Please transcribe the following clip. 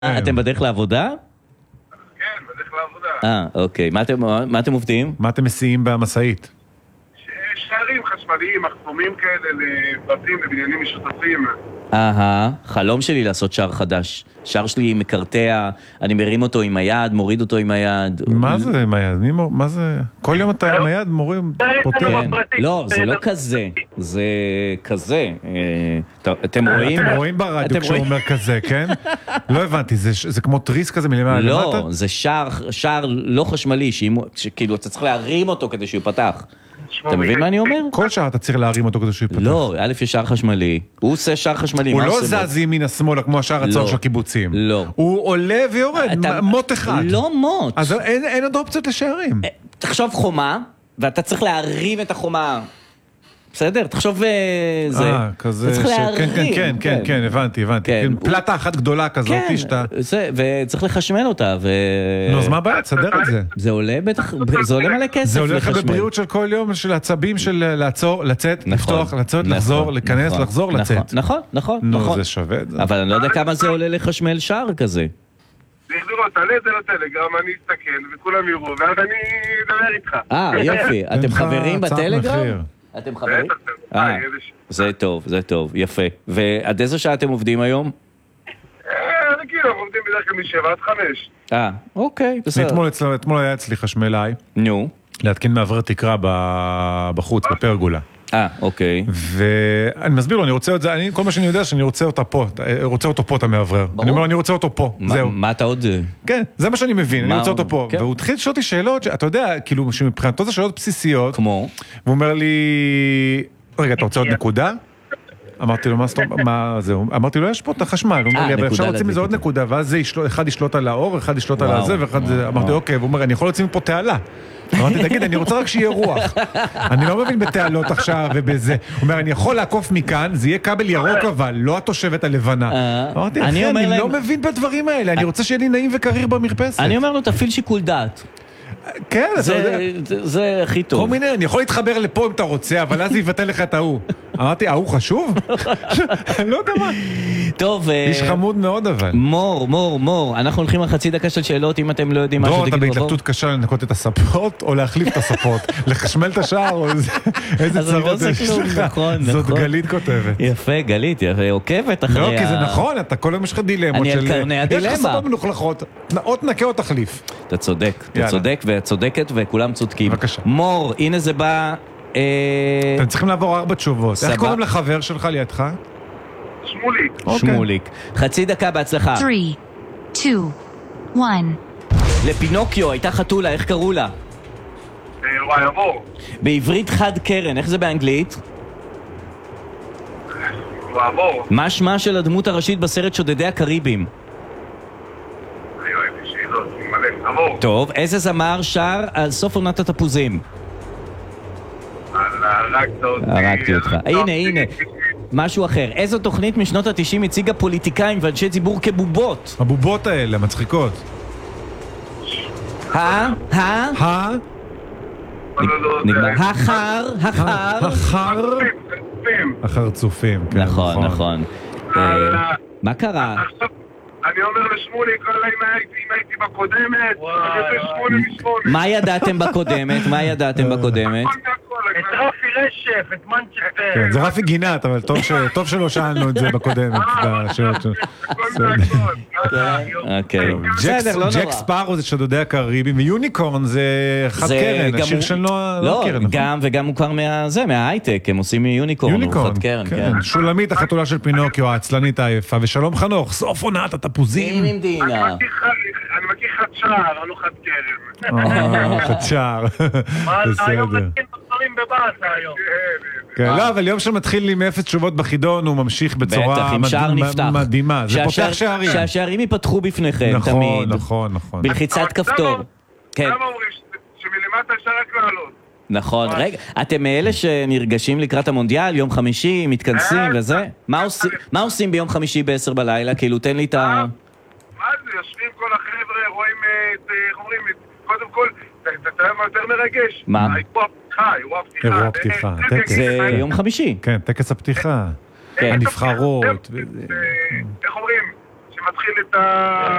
אתם בדרך לעבודה? כן, בדרך לעבודה. אוקיי. מה אתם עובדים? מה אתם מסיעים במסעית? שערים חשמליים, מחסומים כאלה לבתים, לבניינים משותפים. חלום שלי לעשות שער חדש. שער שלי מקרטע, אני מרים אותו עם היד, מוריד אותו עם היד. מה זה עם היד? מה זה? כל יום אתה עם היד מורים פותח. לא, זה לא כזה. זה כזה. אתם רואים? אתם רואים ברדיו כשהוא אומר כזה, כן? לא הבנתי, זה כמו טריס כזה מלמעלה למטה? לא, זה שער לא חשמלי, שכאילו אתה צריך להרים אותו כדי שהוא פתח. אתה מבין מה אני אומר? כל שער אתה צריך להרים אותו כדי שהוא יפתח. לא, א' יש שער חשמלי. הוא עושה שער חשמלי. הוא לא זז ימין השמאלה כמו השער הצר של הקיבוצים. לא. הוא עולה ויורד, מוט אחד. לא מוט. אז אין עוד אופציות לשערים. תחשוב חומה, ואתה צריך להרים את החומה. בסדר? תחשוב זה. כזה. צריך להרים. כן, הבנתי. פלטה אחת גדולה כזאת, שאתה... וצריך לחשמל אותה, נו, אז מה הבעיה? תסדר את זה. זה עולה בטח, זה עולה מלא כסף. זה עולה לך בבריאות של כל יום, של עצבים של לעצור, לצאת, לפתוח, לצאת, לחזור, להיכנס, לחזור, לצאת. נכון. נו, זה שווה את זה. אבל אני לא יודע כמה זה עולה לחשמל שער כזה. תחזרו, תעלה את זה לטלגרם, אני אסתכל וכולם יראו, ואז אני אדבר איתך. יופי. אתם חברים בטלגרם? אתם חברים? זה טוב, יפה. ועד איזה שעה אתם עובדים היום? כאילו, אנחנו עובדים בדרך כלל משבע עד 5. אוקיי, בסדר. אתמול היה אצלי חשמלאי. נו. להתקין מעברי תקרה בחוץ, בפרגולה. אוקיי. ואני מסביר לו, אני רוצה את זה, כל מה שאני יודע שאני רוצה אותה פה, רוצה אותו פה את המעברר. אני אומר, אני רוצה אותו פה, זהו. מה אתה עוד... כן, זה מה שאני מבין, אני רוצה אותו פה. והוא התחיל לשאול אותי שאלות, אתה יודע, כאילו, שמבחינתו זה שאלות בסיסיות. כמו? והוא אומר לי, רגע, אתה רוצה עוד נקודה? אמרתי לו, מה זהו? אמרתי לו, יש פה את החשמל. הוא אומר לי, אבל אפשר להוציא מזה עוד נקודה, ואז אחד ישלוט על האור, אחד ישלוט על הזה, אמרתי, אוקיי, והוא אומר, אני יכול להוציא מפה תעלה. אמרתי, תגיד, אני רוצה רק שיהיה רוח. אני לא מבין בתעלות עכשיו ובזה. הוא אומר, אני יכול לעקוף מכאן, זה יהיה כבל ירוק אבל, לא התושבת הלבנה. אמרתי, אחי, אני לא מבין בדברים האלה, אני רוצה שיהיה לי נעים וקריר במרפסת. אני אומר לו, תפעיל שיקול דעת. כן, אתה יודע. זה הכי טוב. כל מיני, אני יכול להתחבר לפה אם אתה רוצה, אבל אז יבטל לך את ההוא. אמרתי, ההוא חשוב? אני לא יודע מה. טוב. איש חמוד מאוד אבל. מור. אנחנו הולכים על חצי דקה של שאלות, אם אתם לא יודעים משהו. דרור, אתה בהתלבטות קשה לנקות את הספות, או להחליף את הספות? לחשמל את השער, או איזה צרות יש לך? זאת גלית כותבת. יפה, גלית, עוקבת אחרי... לא, כי זה נכון, אתה כל היום יש לך דילמות של... אני על קרני הדילמה. יש לך ספות מנוחלחות, או תנקה או תחליף. אתה צודק, ואת צודקת, וכולם צודקים. בבקשה. מור, הנה זה בא... אתם צריכים לעבור 4 תשובות. איך קוראים לחבר שלך לידך? שמוליק. חצי דקה בהצלחה. 3, 2, 1. לפינוקיו הייתה חתולה, איך קראו לה? וואי, עבור. בעברית חד קרן, איך זה באנגלית? עבור. מה שמה של הדמות הראשית בסרט שודדי הקריבים? אני אוהב שאלות, מלא, עבור. טוב, איזה זמר שר על סוף עונת התפוזים? הרגתי אותך. הנה. משהו אחר. איזו תוכנית משנות ה-90 הציגה פוליטיקאים ואנשי ציבור כבובות? הבובות האלה, מצחיקות. נגמר. החרצופים. נכון. מה קרה? אני אומר לשמולי, אם הייתי בקודמת, אני יותר 8 מ-8. מה ידעתם בקודמת? את רפי רשף, את מנצ'סטר. כן, זה רפי גינת, אבל טוב שלא שאלנו את זה בקודמת. ג'ק ספארו זה שודדי הקריבים, ויוניקורן זה חד קרן, השיר של נועה קרן. וגם מוכר מההייטק, הם עושים מיוניקורן, חד קרן. שולמית, החתולה של פינוקיו, העצלנית העייפה, ושלום חנוך, סוף עונת התפוזים. אני מכיר חד שער, לא חד קרן. חד שער. היום נתקין דברים בבאסה היום. כן, לא, אבל יום שמתחיל עם 0 תשובות בחידון, הוא ממשיך בצורה מדהימה. זה פותח שערים. שהשערים ייפתחו בפניכם, תמיד. נכון. בלחיצת כפתור. למה אומרים שמלמטה אפשר רק לעלות? נכון, רגע, אתם מאלה שנרגשים לקראת המונדיאל, יום חמישי, מתכנסים וזה? מה עושים ביום חמישי ב-10 בלילה? כאילו, תן לי את ה... מה זה? יושבים כל החבר'ה, רואים את, איך אומרים, קודם כל, אתה יודע מה יותר מרגש? מה? אירוע פתיחה. זה יום חמישי. כן, טקס הפתיחה. הנבחרות. איך אומרים? מתחיל את ה...